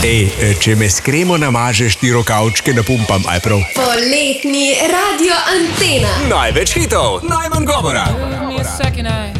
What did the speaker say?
Če me s kremo namažeš, ti rokavčke napumpam, aj prav. Poletni Radio Antena. Največ hitov, najmanj govora.